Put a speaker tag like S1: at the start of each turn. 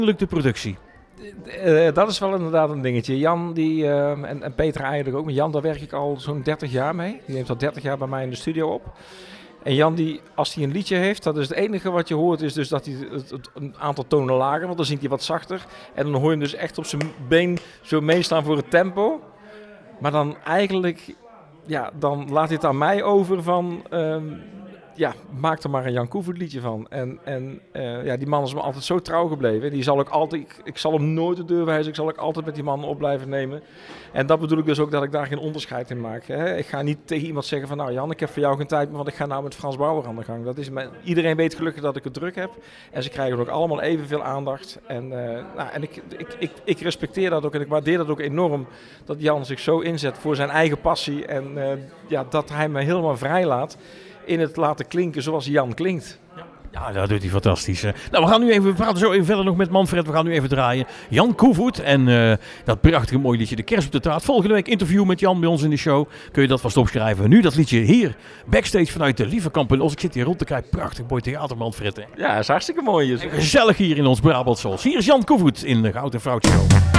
S1: de productie?
S2: Dat is wel inderdaad een dingetje. Jan en Petra eigenlijk ook. Maar Jan, daar werk ik al zo'n 30 jaar mee. Die neemt al 30 jaar bij mij in de studio op. En Jan, als hij een liedje heeft, dat is het enige wat je hoort, is dus dat hij een aantal tonen lager, want dan zingt hij wat zachter. En dan hoor je hem dus echt op zijn been zo meestaan voor het tempo. Maar dan eigenlijk, dan laat hij het aan mij over van... maak er maar een Jan Koevoet liedje van. En die man is me altijd zo trouw gebleven. Die zal ook altijd, ik zal hem nooit de deur wijzen. Ik zal ook altijd met die man op blijven nemen. En dat bedoel ik dus ook, dat ik daar geen onderscheid in maak. Hè. Ik ga niet tegen iemand zeggen van, nou Jan, ik heb voor jou geen tijd meer, want ik ga nou met Frans Bauer aan de gang. Iedereen weet gelukkig dat ik het druk heb. En ze krijgen ook allemaal evenveel aandacht. En ik respecteer dat ook en ik waardeer dat ook enorm. Dat Jan zich zo inzet voor zijn eigen passie. En dat hij me helemaal vrij laat in het laten klinken zoals Jan klinkt.
S1: Ja, dat doet hij fantastisch. Nou, we praten zo even verder nog met Manfred. We gaan nu even draaien. Jan Koevoet en dat prachtige mooie liedje De Kerst op de Taart. Volgende week interview met Jan bij ons in de show. Kun je dat vast opschrijven. Nu dat liedje hier, backstage vanuit de Lieverkamp in Os. Ik zit hier rond te kijken. Prachtig mooi theater, Manfred. Hè?
S2: Ja, dat is hartstikke mooi.
S1: Gezellig hier in ons Brabant Sols. Hier is Jan Koevoet in de Goud en Fout Show.